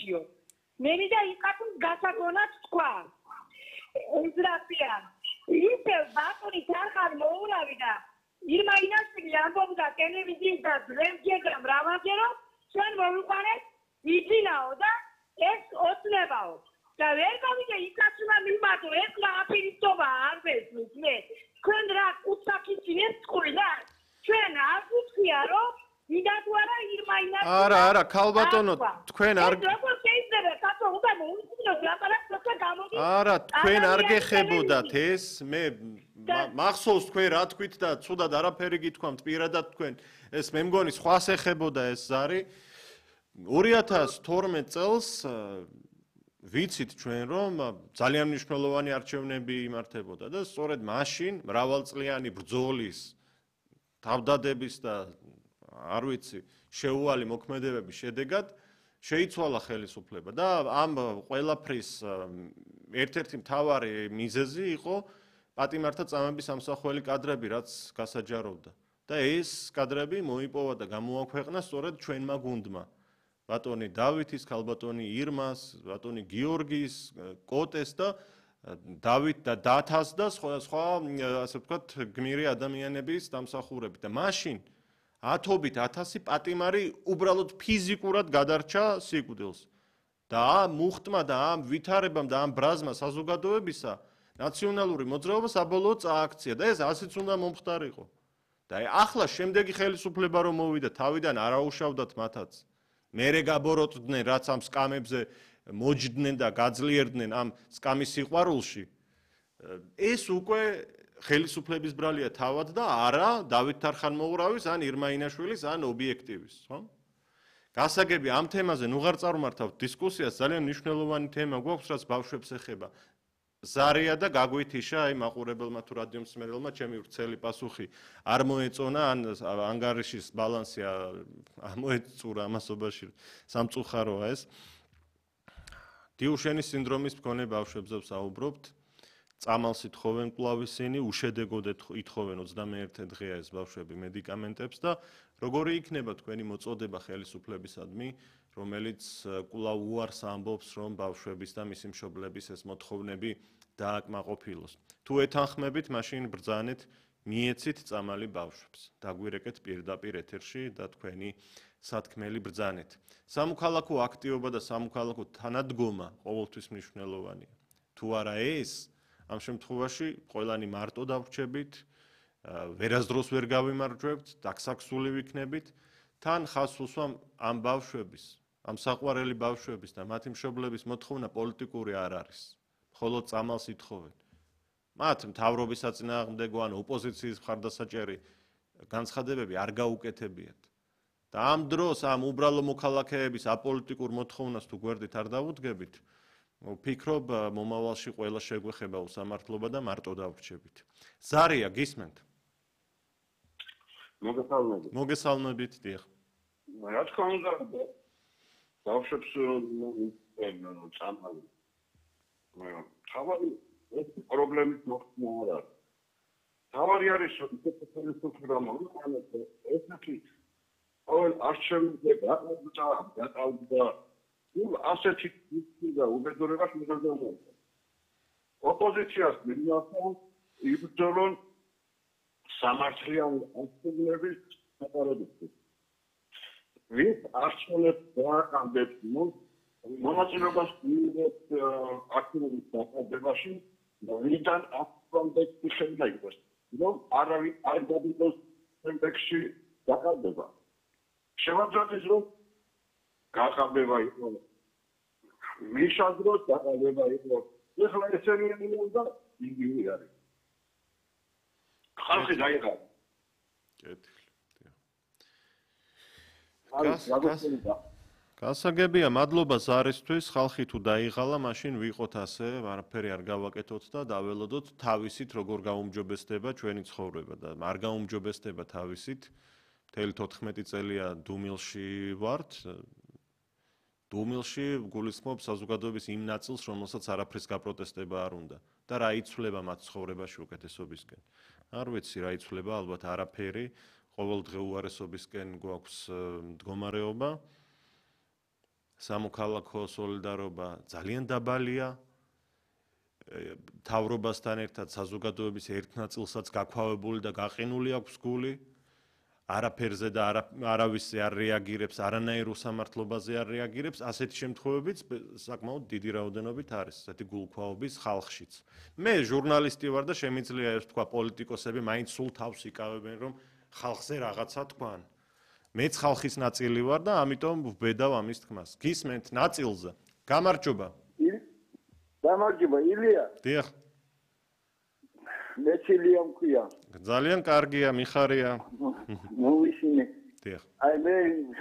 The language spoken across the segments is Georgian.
გეშიო. მე მინდა იყათვის გასაგონად თქვა. ეზრაფია. ისე ბატონი თარხან მოურავი და ირმა ინაშვილი ამბობდა ტელევიზიის და დღემდე და მრავალჯერო ჩვენ მოვიყვანეთ იძინაო და ეს ოცნებაო. და ვერ გავიგე იქაცუნა მიმართო ეს რა აფირისტობა არ ვესმის მე. თქვენ რა კუცაკიცინეს თქვილა? ჩვენ არ გიქცია რომ ვიდა თუ არა ირმა ინაშვილი. არა, ქალბატონო, თქვენ არ როგორ შეიძლება კაცო უნდა მოუწინოს ლაპარაკს და გამოდის? არა, თქვენ არ გეხებოდათ ეს, მე მახსოვს თქვენ რა თქვით და ცუდად არაფერი გითქვამთ პირადად თქვენ. ეს მე მგონი სხვას ეხებოდა ეს ზარი. 2012 წელს ვიცით ჩვენ რომ ძალიან მნიშვნელოვანი არჩევნები იმართებოდა და სწორედ მაშინ მრავალწლიანი ბრძოლის თავდადების და არ ვიცი შეუვალი მოქმედებების შედეგად შეიცვალა ხელისუფლება და ამ ყველაფრის ერთ-ერთი მთავარი მიზეზი იყო პატიმართა წამების ამსახველი კადრები, რაც გასაჯაროვდა და ეს კადრები მოიპოვა და გამოაქვეყნა სწორედ ჩვენმა გუნდმა. ბატონი დავითის, ქალბატონი ირმას, ბატონი გიორგის, კოტეს და დავით და დათას და სხვა ასე ვთქვათ გმირი ადამიანების დამსახურებით და მაშინ ათობით 1000 პატიმარი უბრალოდ ფიზიკურად გადარჩა სიკვდილს და ამ მუხტმა და ამ ვითარებამ და ამ ბრაზმა საზოგადოებისა ნაციონალური მოძრაობა საბოლოოდ წააქცია და ეს ასეც უნდა მომხდარიყო და ახლა შემდეგი ხელისუფლება რომ მოვიდა თავიდან არაუშავდათ მათაც მერე გაბოროტდნენ რაც ამ სკამებზე მოჯდნენ და გაძლიერდნენ ამ სკამის სიყვარულში ეს უკვე ხელისუფლების ბრალია თავად და არა დავით თარხანმოურავის ან ირმა ინაშვილის ან ობიექტივის, ხო? გასაგები ამ თემაზე ნუ აღარ წარმართავთ დისკუსიას, ძალიან მნიშვნელოვანი თემა გვაქვს, რაც ბავშვებს ეხება. ზარია და გაგვითიშა აი მაყურებელმა თუ რადიომსმენელმა ჩემი ვრცელი პასუხი არ მოეწონა ან ანგარიშის ბალანსი ამოეწურა ამასობაში სამწუხაროა ეს. დიუშენის სინდრომის მქონე ბავშვებზე ვსაუბრობთ. წამალს ითხოვენ კვლავ ისინი, უშედეგოდ ითხოვენ 21 დღეა ეს ბავშვები მედიკამენტებს და როგორი იქნება თქვენი მოწოდება ხელისუფლებისადმი, რომელიც კვლავ უარს ამბობს, რომ ბავშვების და მისი მშობლების ეს მოთხოვნები დააკმაყოფილოს. თუ ეთანხმებით, მაშინ ბრძანეთ, მიეცით წამალი ბავშვებს. დაგვირეკეთ პირდაპირ ეთერში და თქვენი სათქმელი ბრძანეთ. სამოქალაქო აქტივობა და სამოქალაქო თანადგომა ყოველთვის მნიშვნელოვანია. თუ არა ეს ამ შემთხვევაში ყველანი მარტო დავრჩებით, ვერასდროს ვერ გავიმარჯვებთ, დაგსაქსული ვიქნებით, თან ხაზს უსვამ ამ ბავშვების, ამ საყვარელი ბავშვების და მათი მშობლების მოთხოვნა პოლიტიკური არ არის. მხოლოდ წამალს ითხოვენ. მათ მთავრობის საწინააღმდეგო ან ოპოზიციის მხარდასაჭერი განცხადებები არ გაუკეთებიათ. და ამ დროს ამ უბრალო მოქალაქეების აპოლიტიკურ მოთხოვნას თუ გვერდით არ დავუდგებით, ვფიქრობ, მომავალში ყველა შეგვეხება უსამართლობა და მარტო დავრჩებით. ზარია, გისმენთ? მოგესალმებით, დიახ. რა თქმა უნდა, ბავშვებს წამალი. თავარი ეს პრობლემის მოხდა არ არის. თავარი არის, რომ ხელისუფლება მომიყანებს ესეთი ყოველ არჩევნებზე გაყავდა ასეთი და უბედურებას მიღებდნენ. ოპოზიციას მინდათან იბრძოლონ სამართლიანი არჩევნების საპაროდისთვის. ვინც არჩევნებს დააყენებს მონაწილეობას მიიღებს აქტიურ დაყენებაში და ვინთან აქტიურ შეიძლება იყოს. რომ არავინ არ გადიდოს შემდეგში დაყენება. შემოძრადის რომ გაყალბება იყო მიშადროს გაყალბება იყო ეხლა ესენი უნდა იგივე არის ხალხი დაიღალა გასაგებია მადლობა ზარისთვის ხალხი თუ დაიღალა მაშინ ვიყოთ ასე არაფერი არ გავაკეთოთ და დაველოდოთ თავისით როგორ გაუმჯობესდება ჩვენი ცხოვრება და არ გაუმჯობესდება თავისით მთელი 14 წელია დუმილში ვართ დუმილში გულისხმობ საზოგადოების იმ ნაწილს, რომელსაც არაფრის გაპროტესტება არ უნდა და რა იცვლება მათ ცხოვრებაში უკეთესობისკენ. არ ვიცი რა იცვლება, ალბათ არაფერი, ყოველდღე უარესობისკენ გვაქვს მდგომარეობა. სამოქალაქო სოლიდარობა ძალიან დაბალია. თავრობასთან ერთად საზოგადოების ერთ ნაწილსაც გაქვავებული და გაყინული აქვს გული. არაფერზე და არავისზე არ რეაგირებს, არანაირ უსამართლობაზე არ რეაგირებს, ასეთი შემთხვევებიც საკმაოდ დიდი რაოდენობით არის, ასეთი გულქვაობის ხალხშიც. მე ჟურნალისტი ვარ და შემიძლია ეს თქვა პოლიტიკოსები მაინც სულ თავს იკავებენ, რომ ხალხზე რაღაცა თქვან. მეც ხალხის ნაწილი ვარ და ამიტომ ვბედავ ამის თქმას. გისმენთ ნაწილზე. გამარჯობა. გამარჯობა, ილია. დიახ. მეც ილია მქვია. ძალიან კარგია, მიხარია. მოვისმინე. დიახ. აი მე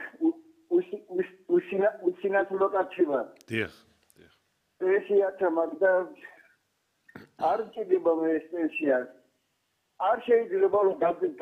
უსინათლო კაცი ვარ. დიახ. დიახ. პენსიათა მაგდა არ ჭირდება მე ეს პენსია. არ შეიძლება რომ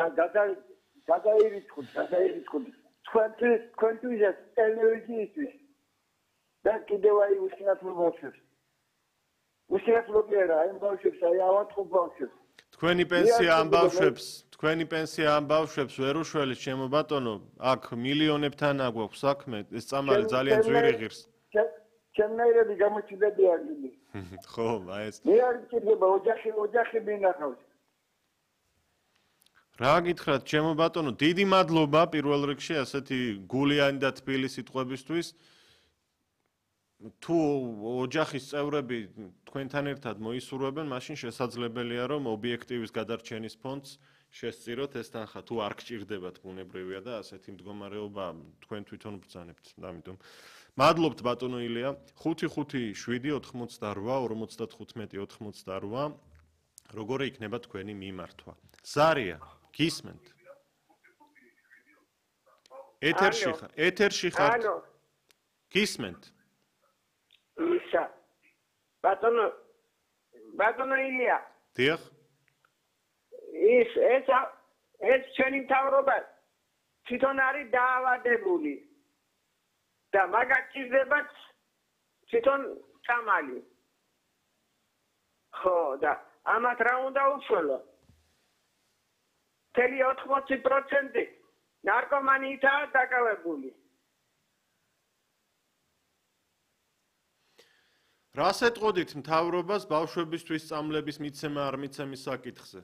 გადაირიცხოთ. თქვენთვის ტელევიზიისთვის და კიდევ აი უსინათლო ბავშვებს. უსინათლო კი არა, აი ბავშვებს, აი ავადმყოფ ბავშვებს. თქვენი პენსია ამ ბავშვებს ვერ უშველის, ჩემო ბატონო, აქ მილიონებთან აგვაქვს საქმე, ეს წამალი ძალიან ძვირი ღირს. ჩემნაირები გამოჩნდებიან დიდი. ხო, აი ეს. მე არ ჭირდება ოჯახი მინახავს. რა გითხრათ, ჩემო ბატონო, დიდი მადლობა პირველ რიგში ასეთი გულიანი და თბილი სიტყვებისთვის. თუ ოჯახის წევრები თქვენთან ერთად მოისურვებენ, მაშინ შესაძლებელია, რომ ობიექტივის გადარჩენის ფონდს შესწიროთ ეს თანხა, თუ არ გჭირდებათ ბუნებრივია და ასეთი მდგომარეობა თქვენ თვითონ ბრძანებთ, ამიტომ მადლობთ ბატონო ილია. 557-88-55-88 როგორი იქნება თქვენი მიმართვა? ზარია, გისმენთ? ეთერში ხართ? გისმენთ? ისა ბატონო ილია დიახ ეს ჩვენი მთავრობა თვითონ არის დაავადებული და მაგას ჭირდებათ თვითონ წამალი ხო და ამათ რა უნდა უშველო 80% ნარკომანიითაა დაკავებული. რას ეტყოდით მთავრობას ბავშვებისთვის წამლების მიცემა არ მიცემის საკითხზე?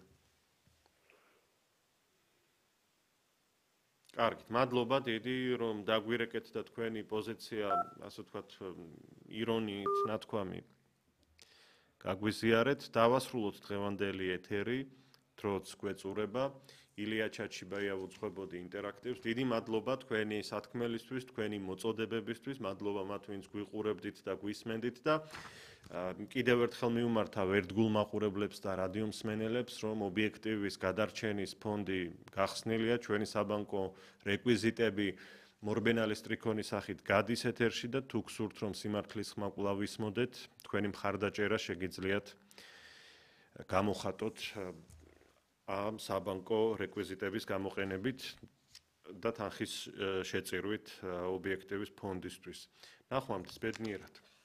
კარგით, მადლობა დიდი, რომ დაგვირეკეთ და თქვენი პოზიცია, ასე ვთქვათ, ირონიით ნათქვამი გაგვიზიარეთ. დავასრულოთ დღევანდელი ეთერი, დროც გვეწურება. ილია ჩაჩიბაია უძღვებოდი ინტერაქტივს. დიდი მადლობა თქვენი სათქმელისთვის, თქვენი მოწოდებებისთვის, მადლობა მათ, ვინც გვიყურებდით და გვისმენდით და კიდევ ერთხელ მიუმართავ ერთგულ მაყურებლებს და რადიო მსმენელებს, რომ ობიექტივის გადარჩენის ფონდი გახსნილია, ჩვენი საბანკო რეკვიზიტები მორბენალის ტრიქონის სახით გადის ეთერში და თუ გსურთ, რომ სიმართლის ხმა კვლავ ვისმოდეთ, თქვენი მხარდაჭერა შეგიძლიათ გამოხატოთ ამ საბანკო რეკვიზიტების გამოყენებით და თანხის შეწირვით ობიექტივის ფონდისთვის. ნახვამდის ბედნიერად.